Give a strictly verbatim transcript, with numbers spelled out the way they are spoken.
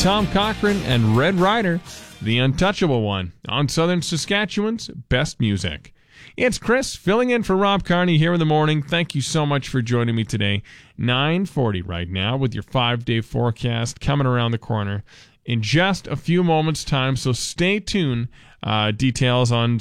Tom Cochrane and Red Rider, The Untouchable One, on Southern Saskatchewan's Best Music. It's Chris filling in for Rob Carney here in the morning. Thank you so much for joining me today. nine forty right now with your five-day forecast coming around the corner in just a few moments' time, so stay tuned. Uh, details on